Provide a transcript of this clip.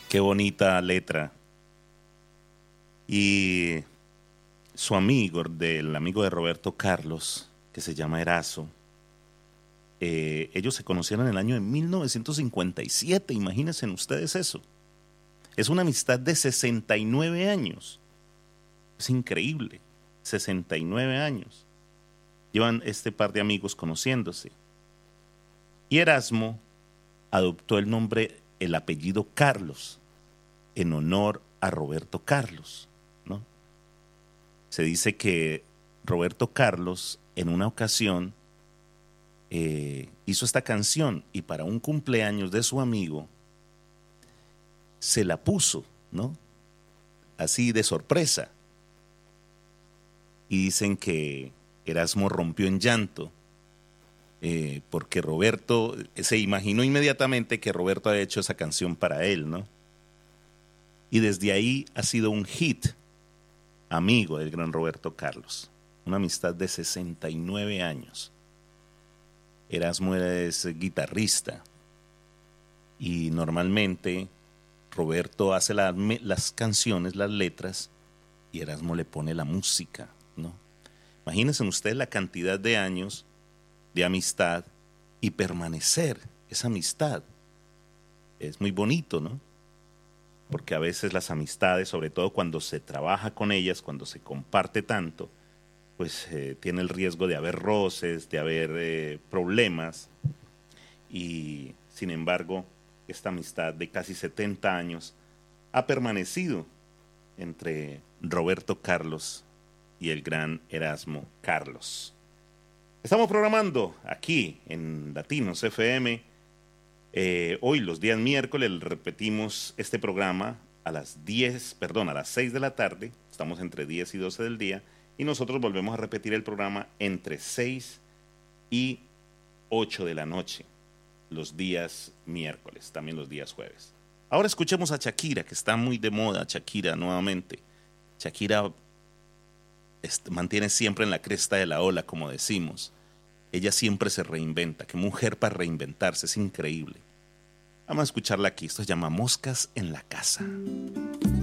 Qué bonita letra. Y su amigo, del amigo de Roberto Carlos, que se llama Erazo, ellos se conocieron en el año de 1957, imagínense ustedes eso. Es una amistad de 69 años. Es increíble, 69 años. Llevan este par de amigos conociéndose. Y Erasmo adoptó el nombre, el apellido Carlos, en honor a Roberto Carlos, ¿no? Se dice que Roberto Carlos en una ocasión hizo esta canción y para un cumpleaños de su amigo se la puso, ¿no? Así de sorpresa. Y dicen que Erasmo rompió en llanto porque Roberto se imaginó inmediatamente que Roberto había hecho esa canción para él, ¿no? Y desde ahí ha sido un hit, amigo del gran Roberto Carlos. Una amistad de 69 años. Erasmo es guitarrista y normalmente Roberto hace las canciones, las letras, y Erasmo le pone la música, ¿no? Imagínense ustedes la cantidad de años de amistad y permanecer esa amistad. Es muy bonito, ¿no? Porque a veces las amistades, sobre todo cuando se trabaja con ellas, cuando se comparte tanto, pues tiene el riesgo de haber roces, de haber problemas. Y sin embargo, esta amistad de casi 70 años ha permanecido entre Roberto Carlos y el gran Erasmo Carlos. Estamos programando aquí en Latinos FM. Hoy, los días miércoles, repetimos este programa a las 6 de la tarde. Estamos entre 10 y 12 del día. Y nosotros volvemos a repetir el programa entre 6 y 8 de la noche, los días miércoles, también los días jueves. Ahora escuchemos a Shakira, que está muy de moda, Shakira nuevamente. Shakira mantiene siempre en la cresta de la ola, como decimos. Ella siempre se reinventa. Qué mujer para reinventarse, es increíble. Vamos a escucharla aquí. Esto se llama Moscas en la Casa.